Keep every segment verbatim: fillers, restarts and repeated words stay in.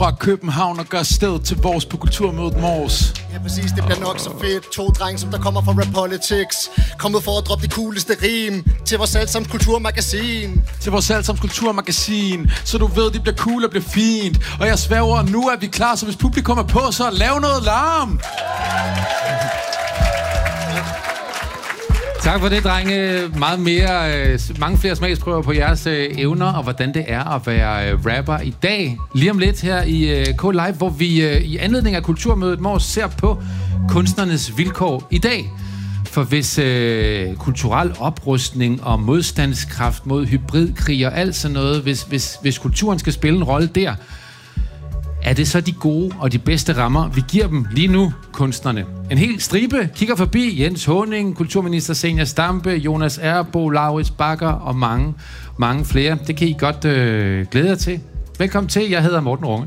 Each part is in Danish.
fra København og gør stedet til vores på Kulturmødet Mors. Ja, præcis. Det bliver nok så fedt. To drenge, som der kommer fra Rap Politics. Kommet for at droppe de cooleste rim. Til vores allesammens kulturmagasin. Til vores allesammens kulturmagasin. Så du ved, det bliver cool og bliver fint. Og jeg sværger, nu er vi klar, så hvis publikum er på, så lav noget larm. Tak for det, drenge. Meget mere, øh, mange flere smagsprøver på jeres øh, evner, og hvordan det er at være øh, rapper i dag. Lige om lidt her i øh, K-Live, hvor vi øh, i anledning af Kulturmødet Mors ser på kunstnernes vilkår i dag. For hvis øh, kulturel oprustning og modstandskraft mod hybridkrig og alt sådan noget, hvis, hvis, hvis kulturen skal spille en rolle der, er det så de gode og de bedste rammer, vi giver dem lige nu, kunstnerne? En hel stribe kigger forbi. Jens Håning, kulturminister Zenia Stampe, Jonas Erbo, Laurits Bakker og mange, mange flere. Det kan I godt øh, glæde jer til. Velkommen til. Jeg hedder Morten Runge.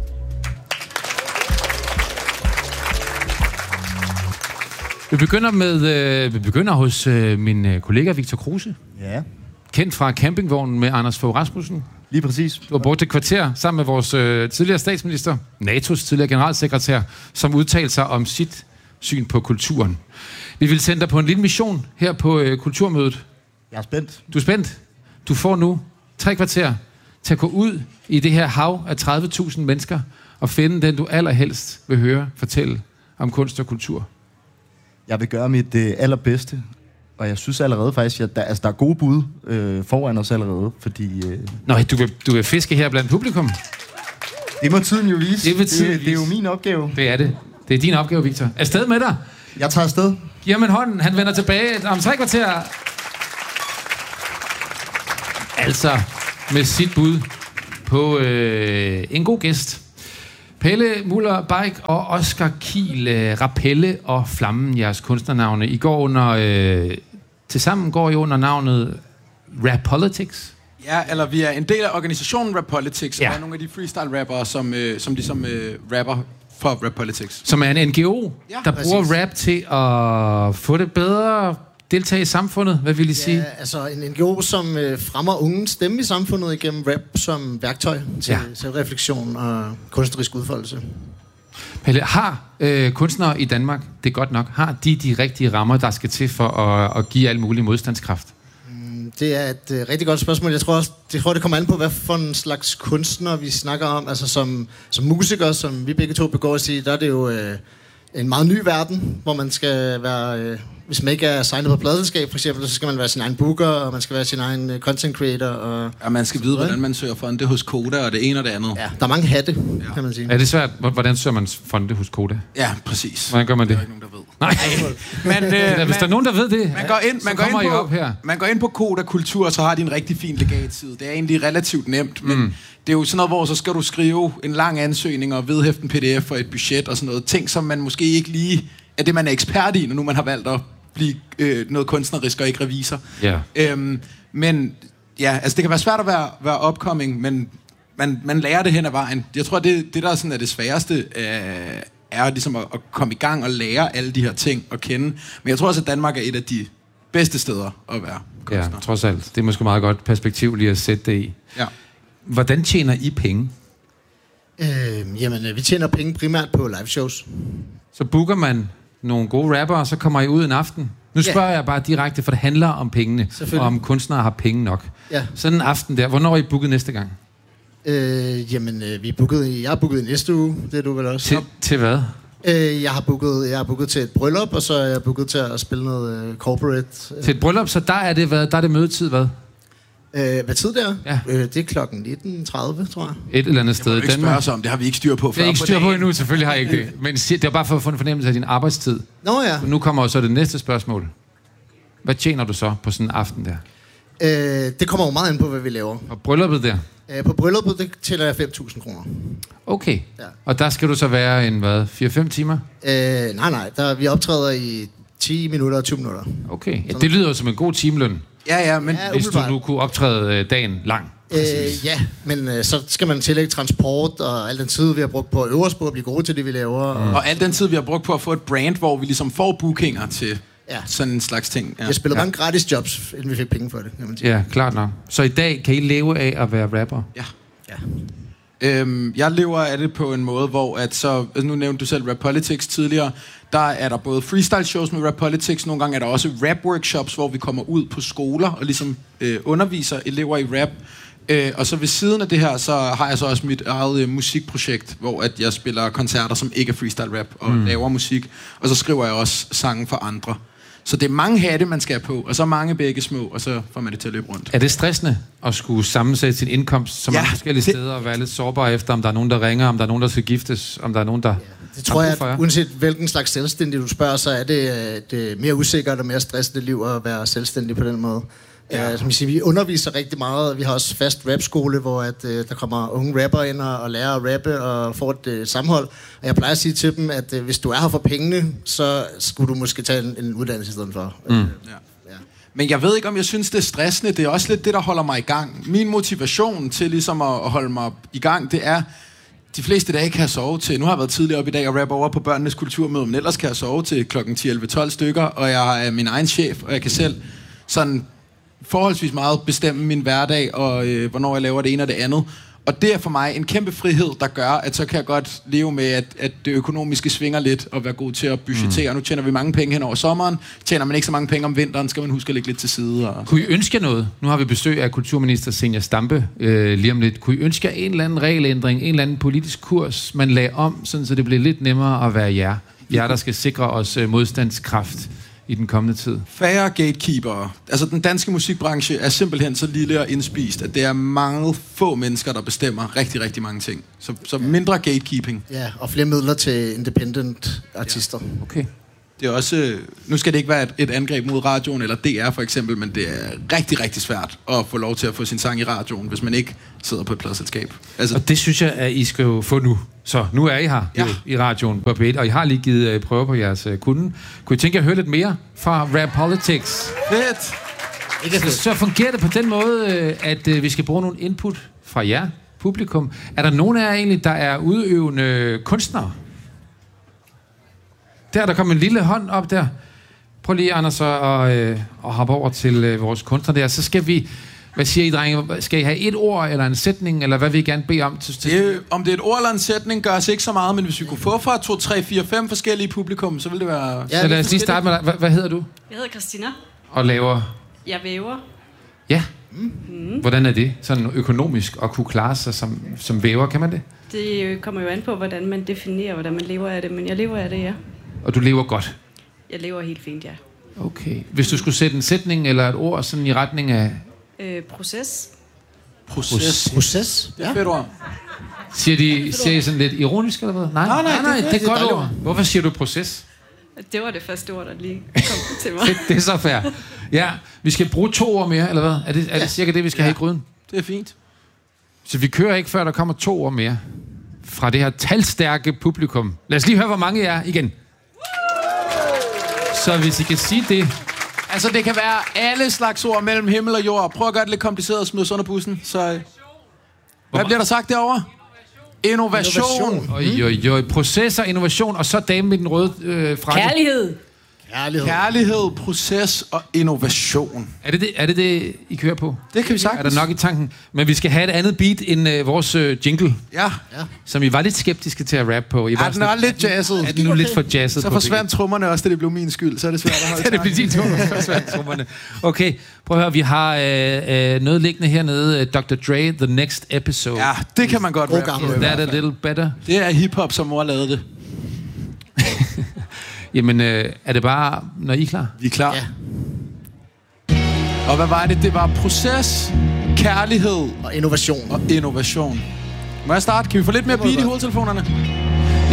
Vi begynder med øh, vi begynder hos øh, min øh, kollega Victor Kruse. Ja. Kendt fra campingvognen med Anders Fogh Rasmussen. Lige præcis. Du har brugt et kvarter sammen med vores øh, tidligere statsminister, N A T O's tidligere generalsekretær, som udtalte sig om sit syn på kulturen. Vi vil sende dig på en lille mission her på øh, Kulturmødet. Jeg er spændt. Du er spændt. Du får nu tre kvarter til at gå ud i det her hav af tredive tusind mennesker og finde den, du allerhelst vil høre fortælle om kunst og kultur. Jeg vil gøre mit øh, allerbedste. Og jeg synes allerede faktisk, at der, altså, der er gode bud øh, foran os allerede, fordi... Øh, Nå, du vil, du vil fiske her blandt publikum? Det må tiden jo vise. Det, vil tiden det, det er jo min opgave. Det er det. Det er din opgave, Victor. Afsted med dig. Jeg tager afsted. Giv ham en hånd. Han vender tilbage om tre kvarter. Altså, med sit bud på øh, en god gæst. Pelle Muller Bajk og Oscar Kiel, øh, Rapelle og Flammen, jeres kunstnernavne. I går under, øh, tilsammen går I under navnet Rap Politics. Ja, eller vi er en del af organisationen Rap Politics, som ja. er nogle af de freestyle-rappere, som, øh, som ligesom øh, rapper for Rap Politics. Som er en N G O, ja, der præcis. bruger rap til at få det bedre, deltage i samfundet. Hvad vil I sige? Ja, altså en N G O, som øh, fremmer ungens stemme i samfundet igennem rap som værktøj til ja. selvreflektion og kunstnerisk udfoldelse. Pelle, har øh, kunstnere i Danmark, det er godt nok, har de de rigtige rammer, der skal til for at, at give al mulig modstandskraft? Mm, det er et øh, rigtig godt spørgsmål. Jeg tror også, det, tror, det kommer an på, hvad for en slags kunstner vi snakker om. Altså som, som musikere, som vi begge to begår os i, der er det jo øh, en meget ny verden, hvor man skal være... Øh, Hvis man ikke er signet på pladeselskab, for eksempel, så skal man være sin egen booker, og man skal være sin egen uh, content creator. Og ja, man skal vide, hvordan man søger fonde hos Koda, og det ene og det andet. Ja, der er mange hatte, ja. kan man sige. Er det svært? Hvordan søger man fonde hos Koda? Ja, præcis. Hvordan gør man det? Det er ikke nogen, der ved. Nej, men, øh, hvis der er nogen, der ved det, man går ind, man går ind på, op her. Man går ind på Koda Kultur, så har de en rigtig fin legatside. Det er egentlig relativt nemt, men mm. det er jo sådan noget, hvor så skal du skrive en lang ansøgning og vedhæfte en P D F for et budget og sådan noget. Ting, som man måske ikke lige er det, man er ekspert i, når nu man har valgt at blive øh, noget kunstnerisk og ikke revisor. Yeah. Øhm, men ja, altså det kan være svært at være, være upcoming, men man, man lærer det hen ad vejen. Jeg tror, det, det der sådan er det sværeste, øh, er ligesom at, at komme i gang og lære alle de her ting at kende. Men jeg tror også, at Danmark er et af de bedste steder at være kunstner. Ja, trods alt. Det er måske meget godt perspektiv lige at sætte det i. Ja. Hvordan tjener I penge? Øh, jamen, vi tjener penge primært på live shows. Så booker man nogle gode rappere, og så kommer I ud en aften. Nu spørger ja. jeg bare direkte, for det handler om pengene, og om kunstnere har penge nok. Ja. Sådan en aften der. Hvornår er I booket næste gang? Øh, jamen, øh, vi er booket, jeg har booket i næste uge, det er du vel også. Til, til hvad? Øh, jeg har booket, jeg har booket til et bryllup, og så er jeg booket til at spille noget uh, corporate. Til et bryllup, så der er det, hvad, der er det mødetid, hvad? Øh, hvad tid det er? Ja. Øh, det er klokken nitten tredive, tror jeg. Et eller andet sted i Danmark. Om. Det har vi ikke styr på før. Det er ikke styr på endnu, selvfølgelig har jeg ikke det. Men det er bare for at få en fornemmelse af din arbejdstid. Nå ja. Nu kommer så det næste spørgsmål. Hvad tjener du så på sådan en aften der? Øh, det kommer jo meget an på, hvad vi laver. Og brylluppet der? Øh, på brylluppet, det tæller jeg fem tusind kroner. Okay. Ja. Og der skal du så være en, hvad, fire fem timer? Øh, nej, nej. Der, vi optræder i ti minutter og tyve minutter. Okay. Ja, det lyder jo som en god timeløn. Ja, ja, men... Ja, hvis du nu kunne optræde dagen lang. Øh, ja, men øh, så skal man tillægge transport og al den tid, vi har brugt på at øve os på at blive gode til det, vi laver. Mm. Og, og al den tid, vi har brugt på at få et brand, hvor vi ligesom får bookinger til ja. sådan en slags ting. Ja. Jeg spiller ja. mange gratis jobs, inden vi fik penge for det, kan man sige. Ja, klart nok. Så i dag kan I leve af at være rapper? Ja. Ja. Øhm, jeg lever af det på en måde, hvor at så, altså nu nævnte du selv Rap Politics tidligere, der er der både freestyle shows med Rap Politics, nogle gange er der også rap workshops, hvor vi kommer ud på skoler og ligesom øh, underviser elever i rap. Øh, og så ved siden af det her, så har jeg så også mit eget øh, musikprojekt, hvor at jeg spiller koncerter, som ikke er freestyle rap, og mm. laver musik. Og så skriver jeg også sange for andre. Så det er mange hatte, man skal have på, og så mange begge små, og så får man det til at løbe rundt. Er det stressende at skulle sammensætte sin indkomst så mange ja, forskellige det... steder, og være lidt sårbar efter, om der er nogen, der ringer, om der er nogen, der skal giftes, om der er nogen, der... Ja, det tror jeg, at uanset hvilken slags selvstændig du spørger, så er det, det mere usikkert og mere stressende liv at være selvstændig på den måde. Ja. Uh, som I siger, vi underviser rigtig meget. Vi har også fast rapskole, hvor at, uh, der kommer unge rapper ind og, og lærer at rappe og får et uh, sammenhold. Og jeg plejer at sige til dem, at uh, hvis du er her for pengene, så skulle du måske tage en, en uddannelse i stedet for. Mm. Uh, ja. Ja. Men jeg ved ikke, om jeg synes, det er stressende. Det er også lidt det, der holder mig i gang. Min motivation til ligesom at, at holde mig i gang, det er, de fleste dage kan jeg sove til. Nu har jeg været tidligere op i dag og rappe over på børnenes kulturmøde, men ellers kan jeg sove til klokken ti elleve tolv stykker, og jeg er min egen chef, og jeg kan selv sådan forholdsvis meget bestemme min hverdag, og øh, hvornår jeg laver det ene og det andet. Og det er for mig en kæmpe frihed, der gør, at så kan jeg godt leve med, at, at det økonomiske svinger lidt, og være god til at budgettere. Mm. Nu tjener vi mange penge hen over sommeren. Tjener man ikke så mange penge om vinteren, skal man huske at lægge lidt til side. Og... Kunne I ønske noget? Nu har vi besøg af kulturminister Zenia Stampe øh, lige om lidt. Kunne I ønske en eller anden regelændring, en eller anden politisk kurs, man lagde om, sådan, så det bliver lidt nemmere at være jer? Jer, der skal sikre os øh, modstandskraft i den kommende tid? Færre gatekeepere. Altså, den danske musikbranche er simpelthen så lille og indspist, at det er mange få mennesker, der bestemmer rigtig, rigtig mange ting. Så, så mindre gatekeeping. Ja, og flere midler til independent artister. Ja. Okay. Det er også... Nu skal det ikke være et, et angreb mod radioen, eller D R for eksempel, men det er rigtig, rigtig svært at få lov til at få sin sang i radioen, hvis man ikke sidder på et pladselskab. Altså... Og det synes jeg, at I skal få nu. Så nu er I her ja. i radioen på P et, og I har lige givet uh, prøver på jeres uh, kunde. Kunne I tænke jer at høre lidt mere fra Rap Politics? Fedt! Ikke så, så fungerer det på den måde, uh, at uh, vi skal bruge nogle input fra jer, publikum. Er der nogen af jer egentlig, der er udøvende kunstnere? Der, der kom en lille hånd op der. Prøv lige, Anders, at, øh, at hoppe over til øh, vores kunstner der. Så skal vi... Hvad siger I, drenge? Skal I have et ord eller en sætning, eller hvad vil I gerne bede om? Til, til? Det, om det er et ord eller en sætning, gør os ikke så meget, men hvis vi kunne få fra to, tre, fire, fem forskellige publikum, så ville det være... Ja, så lad os lige starte med dig. Hvad, hvad hedder du? Jeg hedder Christina. Og laver? Jeg væver. Ja. Mm. Hvordan er det? Sådan økonomisk at kunne klare sig som, som væver, kan man det? Det kommer jo an på, hvordan man definerer, hvordan man lever af det, men jeg lever af det, ja. Og du lever godt? Jeg lever helt fint, ja. Okay. Hvis du skulle sætte en sætning eller et ord sådan i retning af... Øh, proces. Proces. Proces? Det er fedt ord. Siger de siger I sådan lidt ironisk eller hvad? Nej, nej, nej, nej det, det er et godt ord. Hvorfor siger du proces? Det var det første ord, der lige kom til mig. det, det er så fair. Ja, vi skal bruge to ord mere, eller hvad? Er det, er det cirka det, vi skal ja. have i gryden? Det er fint. Så vi kører ikke, før der kommer to ord mere fra det her talstærke publikum. Lad os lige høre, hvor mange I er igen. Så hvis I kan sige det... Altså, det kan være alle slags ord mellem himmel og jord. Prøv at gøre det lidt kompliceret og smide os under bussen. Så... Hvad bliver der sagt derovre? Innovation. Innovation. Oj, oj, oj. Processer, innovation, og så dame med den røde øh, frakke. Kærlighed. Kærlighed. Kærlighed, proces og innovation. Er det det, er det, det I kører på? Det kan vi sagtens. Er der nok i tanken? Men vi skal have et andet beat end øh, vores øh, jingle. Ja. ja. Som I var lidt skeptiske til at rappe på. I ja, den er lidt jazzet. Er den nu lidt for jazzet? Så forsvandt trummerne også, da det blev min skyld. Så er det svært at holde. Så det blev din tur, så forsvandt trummerne. Okay, prøv at høre. Vi har øh, øh, noget liggende hernede. doktor Dre, The Next Episode. Ja, det kan man godt rappe. Is that a little better? Det er hiphop, som mor lavede det. Jamen, øh, er det bare, når I er klar? Vi er klar. Ja. Og hvad var det? Det var proces, kærlighed og innovation. Og innovation. Må jeg starte? Kan vi få lidt mere beat i hovedtelefonerne?